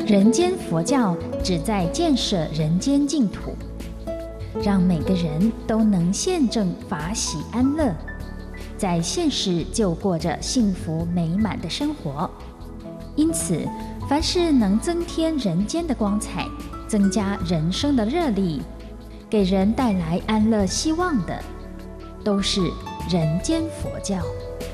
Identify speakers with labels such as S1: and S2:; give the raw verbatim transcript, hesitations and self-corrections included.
S1: 人间佛教旨在建设人间净土，让每个人都能现证法喜安乐，在现世就过着幸福美满的生活。因此，凡是能增添人间的光彩，增加人生的热力，给人带来安乐希望的，都是人间佛教。